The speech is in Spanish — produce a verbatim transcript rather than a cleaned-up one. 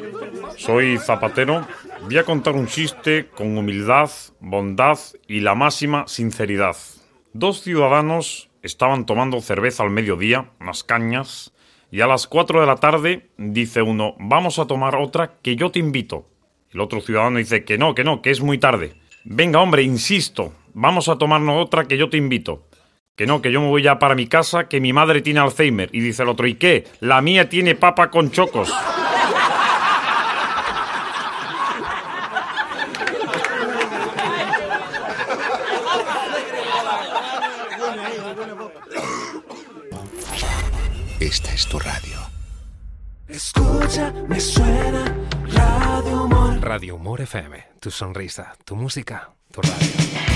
Soy zapatero. Voy a contar un chiste con humildad, bondad y la máxima sinceridad. Dos ciudadanos estaban tomando cerveza al mediodía, unas cañas, y a las cuatro de la tarde dice uno: vamos a tomar otra que yo te invito. El otro ciudadano dice que no, que no, que es muy tarde. Venga, hombre, insisto, vamos a tomarnos otra que yo te invito. Que no, que yo me voy ya para mi casa, que mi madre tiene Alzheimer. Y dice el otro: ¿y qué? La mía tiene papa con chocos. Esta es tu radio. Escucha, me suena Radio Humor. Radio Humor F M. Tu sonrisa, tu música, tu radio.